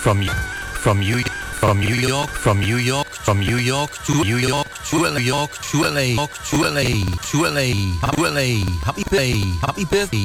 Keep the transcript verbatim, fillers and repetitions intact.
from from you from New York from New York from New York to New York to New York to L A to L A to L A to L A happy birthday happy birthday